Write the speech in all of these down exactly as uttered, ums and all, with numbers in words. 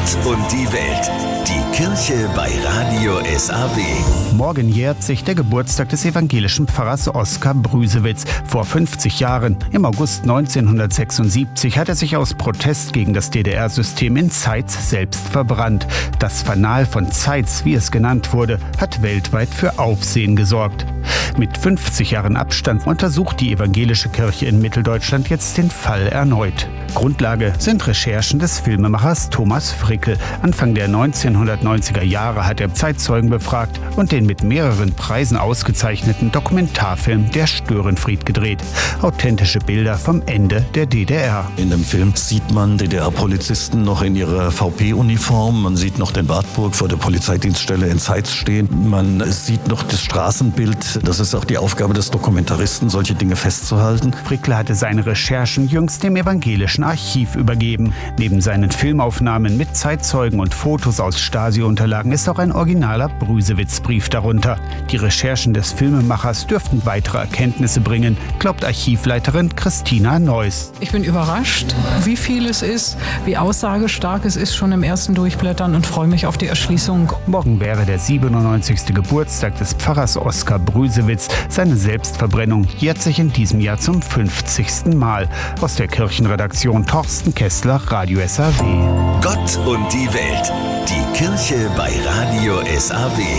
Gott und die Welt. Die Kirche bei Radio S A W. Morgen jährt sich der Geburtstag des evangelischen Pfarrers Oskar Brüsewitz. Vor fünfzig Jahren, im August neunzehnhundertsechsundsiebzig, hat er sich aus Protest gegen das D D R-System in Zeitz selbst verbrannt. Das Fanal von Zeitz, wie es genannt wurde, hat weltweit für Aufsehen gesorgt. Mit fünfzig Jahren Abstand untersucht die evangelische Kirche in Mitteldeutschland jetzt den Fall erneut. Grundlage sind Recherchen des Filmemachers Thomas Frickel. Anfang der neunzehnhundertneunziger Jahre hat er Zeitzeugen befragt und den mit mehreren Preisen ausgezeichneten Dokumentarfilm Der Störenfried gedreht. Authentische Bilder vom Ende der D D R. In dem Film sieht man D D R-Polizisten noch in ihrer V P-Uniform. Man sieht noch den Wartburg vor der Polizeidienststelle in Zeitz stehen. Man sieht noch das Straßenbild. Das ist auch die Aufgabe des Dokumentaristen, solche Dinge festzuhalten. Frickel hatte seine Recherchen jüngst dem evangelischen Archiv übergeben. Neben seinen Filmaufnahmen mit Zeitzeugen und Fotos aus Stasi-Unterlagen ist auch ein originaler Brüsewitz-Brief darunter. Die Recherchen des Filmemachers dürften weitere Erkenntnisse bringen, glaubt Archivleiterin Christina Neuss. Ich bin überrascht, wie viel es ist, wie aussagestark es ist schon im ersten Durchblättern und freue mich auf die Erschließung. Morgen wäre der siebenundneunzigste Geburtstag des Pfarrers Oskar Brüsewitz. Seine Selbstverbrennung jährt sich in diesem Jahr zum fünfzigsten Mal. Aus der Kirchenredaktion Thorsten Kessler, Radio S A W. Gott und die Welt. Die Kirche bei Radio S A W.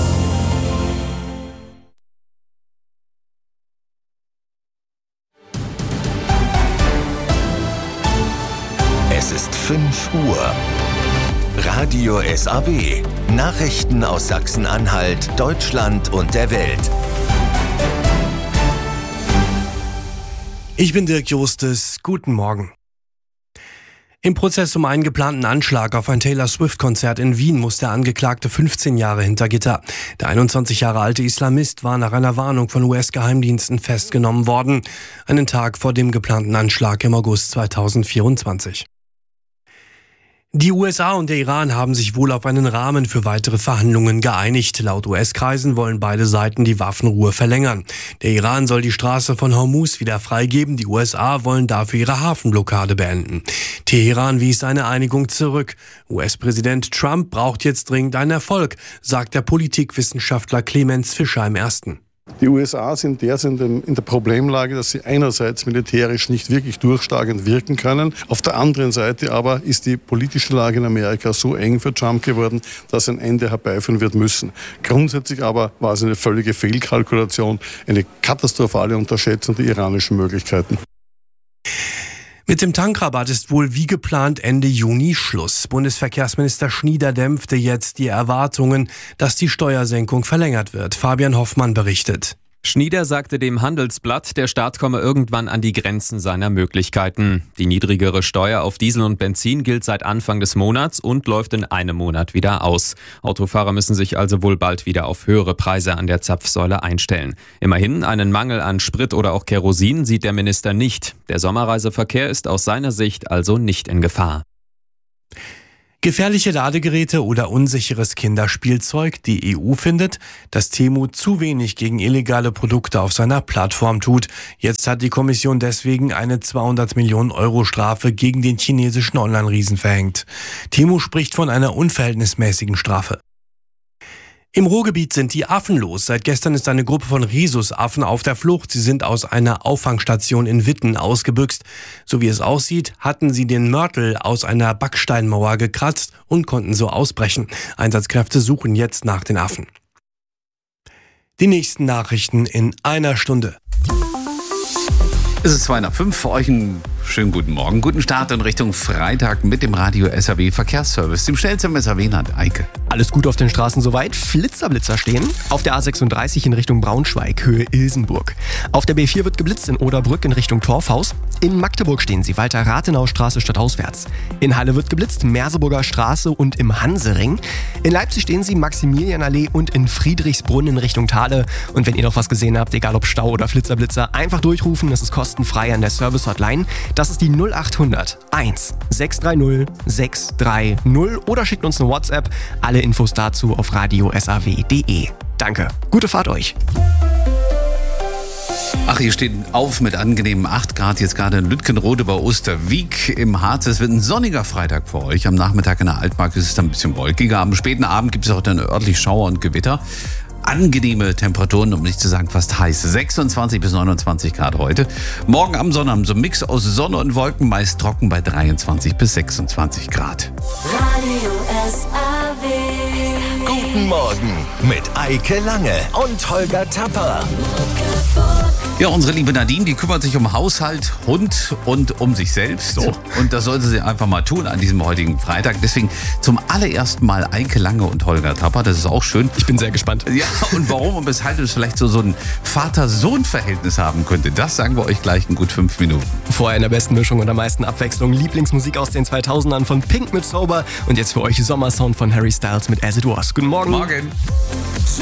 Es ist fünf Uhr. Radio S A W. Nachrichten aus Sachsen-Anhalt, Deutschland und der Welt. Ich bin Dirk Justus. Guten Morgen. Im Prozess um einen geplanten Anschlag auf ein Taylor-Swift-Konzert in Wien muss der Angeklagte fünfzehn Jahre hinter Gitter. Der einundzwanzig Jahre alte Islamist war nach einer Warnung von U S-Geheimdiensten festgenommen worden, einen Tag vor dem geplanten Anschlag im August zweitausendvierundzwanzig. Die U S A und der Iran haben sich wohl auf einen Rahmen für weitere Verhandlungen geeinigt. Laut U S-Kreisen wollen beide Seiten die Waffenruhe verlängern. Der Iran soll die Straße von Hormuz wieder freigeben, die U S A wollen dafür ihre Hafenblockade beenden. Teheran wies seine Einigung zurück. U S-Präsident Trump braucht jetzt dringend einen Erfolg, sagt der Politikwissenschaftler Clemens Fischer im Ersten. Die U S A sind derzeit in der Problemlage, dass sie einerseits militärisch nicht wirklich durchschlagend wirken können. Auf der anderen Seite aber ist die politische Lage in Amerika so eng für Trump geworden, dass ein Ende herbeiführen wird müssen. Grundsätzlich aber war es eine völlige Fehlkalkulation, eine katastrophale Unterschätzung der iranischen Möglichkeiten. Mit dem Tankrabatt ist wohl wie geplant Ende Juni Schluss. Bundesverkehrsminister Schnieder dämpfte jetzt die Erwartungen, dass die Steuersenkung verlängert wird. Fabian Hoffmann berichtet. Schnieder sagte dem Handelsblatt, der Staat komme irgendwann an die Grenzen seiner Möglichkeiten. Die niedrigere Steuer auf Diesel und Benzin gilt seit Anfang des Monats und läuft in einem Monat wieder aus. Autofahrer müssen sich also wohl bald wieder auf höhere Preise an der Zapfsäule einstellen. Immerhin, einen Mangel an Sprit oder auch Kerosin sieht der Minister nicht. Der Sommerreiseverkehr ist aus seiner Sicht also nicht in Gefahr. Gefährliche Ladegeräte oder unsicheres Kinderspielzeug. Die E U findet, dass Temu zu wenig gegen illegale Produkte auf seiner Plattform tut. Jetzt hat die Kommission deswegen eine zweihundert Millionen Euro Strafe gegen den chinesischen Online-Riesen verhängt. Temu spricht von einer unverhältnismäßigen Strafe. Im Ruhrgebiet sind die Affen los. Seit gestern ist eine Gruppe von Rhesusaffen auf der Flucht. Sie sind aus einer Auffangstation in Witten ausgebüxt. So wie es aussieht, hatten sie den Mörtel aus einer Backsteinmauer gekratzt und konnten so ausbrechen. Einsatzkräfte suchen jetzt nach den Affen. Die nächsten Nachrichten in einer Stunde. Es ist zwei nach fünf, für euch einen schönen guten Morgen, guten Start in Richtung Freitag mit dem Radio S A W Verkehrsservice, dem schnellsten S A W-Land, Eike. Alles gut auf den Straßen soweit, Flitzerblitzer stehen. Auf der A sechsunddreißig in Richtung Braunschweig, Höhe Ilsenburg. Auf der B vier wird geblitzt in Oderbrück in Richtung Torfhaus. In Magdeburg stehen sie, Walter-Rathenau-Straße stadtauswärts. In Halle wird geblitzt, Merseburger Straße und im Hansering. In Leipzig stehen sie, Maximilianallee und in Friedrichsbrunn in Richtung Thale. Und wenn ihr noch was gesehen habt, egal ob Stau oder Flitzerblitzer, einfach durchrufen, das ist kostenfrei an der Service-Hotline. Das ist die null acht hundert eins sechs drei null sechs drei null oder schickt uns eine WhatsApp. Alle Infos dazu auf radio s a w punkt d e. Danke, gute Fahrt euch. Ach, hier steht auf mit angenehmen acht Grad, jetzt gerade in Lütgenrode bei Osterwieck im Harz. Es wird ein sonniger Freitag für euch. Am Nachmittag in der Altmark ist es dann ein bisschen wolkiger. Am späten Abend gibt es auch dann örtlich Schauer und Gewitter. Angenehme Temperaturen, um nicht zu sagen fast heiß. sechsundzwanzig bis neunundzwanzig Grad heute. Morgen am Sonnabend so ein Mix aus Sonne und Wolken, meist trocken bei dreiundzwanzig bis sechsundzwanzig Grad. Radio S A W. Guten Morgen mit Eike Lange und Holger Tapper. Ja, unsere liebe Nadine, die kümmert sich um Haushalt, Hund und um sich selbst. So. Und das sollte sie einfach mal tun an diesem heutigen Freitag. Deswegen zum allerersten Mal Eike Lange und Holger Tapper. Das ist auch schön. Ich bin sehr gespannt. Ja, und warum und weshalb es vielleicht so, so ein Vater-Sohn-Verhältnis haben könnte, das sagen wir euch gleich in gut fünf Minuten. Vorher in der besten Mischung und am meisten Abwechslung Lieblingsmusik aus den zweitausendern von Pink mit Sober und jetzt für euch Sommersound von Harry Styles mit As It Was. Guten Morgen. Morgen.